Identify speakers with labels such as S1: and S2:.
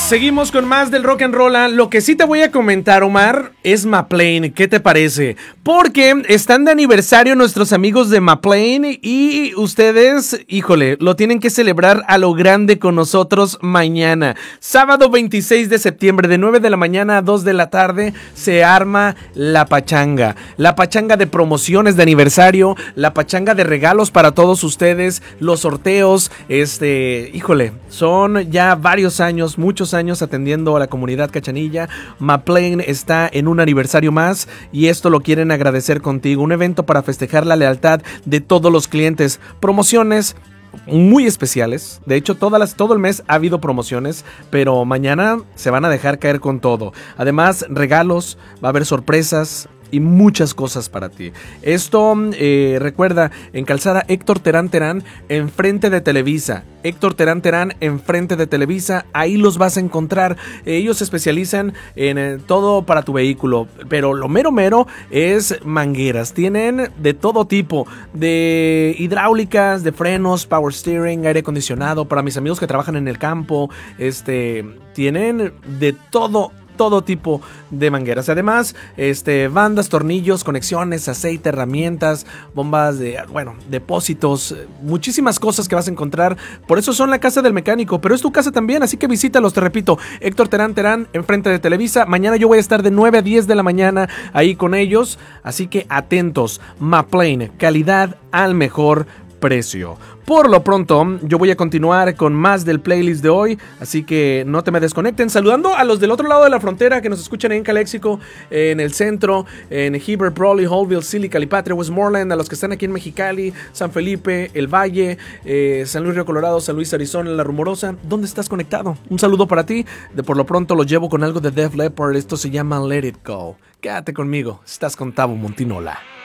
S1: Seguimos con más del rock and roll. Lo que sí te voy a comentar, Omar, es MaPlane. ¿Qué te parece? Porque están de aniversario nuestros amigos de MaPlane y ustedes, híjole, lo tienen que celebrar a lo grande con nosotros mañana. Sábado 26 de septiembre, de 9 de la mañana a 2 de la tarde, se arma la pachanga. La pachanga de promociones de aniversario, la pachanga de regalos para todos ustedes, los sorteos, híjole, son ya varios años, muchos años atendiendo a la comunidad cachanilla. MaPlane está en un aniversario más y esto lo quieren agradecer contigo. Un evento para festejar la lealtad de todos los clientes. Promociones muy especiales. De hecho, todo el mes ha habido promociones, pero mañana se van a dejar caer con todo. Además, regalos, va a haber sorpresas y muchas cosas para ti. Esto, recuerda, en Calzada Héctor Terán Terán, enfrente de Televisa. Héctor Terán Terán, enfrente de Televisa. Ahí los vas a encontrar. Ellos se especializan en todo para tu vehículo. Pero lo mero es mangueras. Tienen de todo tipo. De hidráulicas, de frenos, power steering, aire acondicionado. Para mis amigos que trabajan en el campo. Tienen de todo tipo de mangueras. Además, bandas, tornillos, conexiones, aceite, herramientas, bombas de, depósitos, muchísimas cosas que vas a encontrar. Por eso son la casa del mecánico, pero es tu casa también, así que visítalos, te repito, Héctor Terán Terán, enfrente de Televisa. Mañana yo voy a estar de 9 a 10 de la mañana ahí con ellos, así que atentos. MaPlane, calidad al mejor precio. Por lo pronto, yo voy a continuar con más del playlist de hoy, así que no te me desconecten. Saludando a los del otro lado de la frontera que nos escuchan en Calexico, en el centro, en Heber, Brawley, Holville, Silly, Calipatria, Westmoreland, a los que están aquí en Mexicali, San Felipe, El Valle, San Luis Río Colorado, San Luis Arizona, La Rumorosa. ¿Dónde estás conectado? Un saludo para ti. Por lo pronto lo llevo con algo de Def Leppard. Esto se llama Let It Go. Quédate conmigo. Estás con Tavo Montinola.